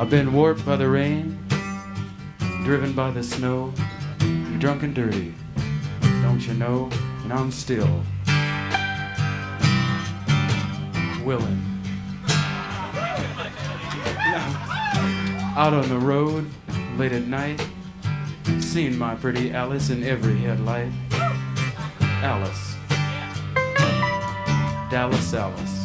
I've been warped by the rain, driven by the snow, drunk and dirty, don't you know? And I'm still willing. Out on the road, late at night, seen my pretty Alice in every headlight. Alice. Dallas Alice.